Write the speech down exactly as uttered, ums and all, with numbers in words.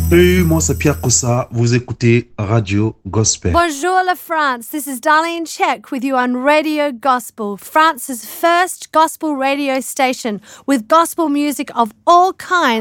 Salut, moi c'est Pierre Kossa, vous écoutez Radio Gospel. Bonjour la France, this is Darlene Check with you on Radio Gospel, France's first gospel radio station with gospel music of all kinds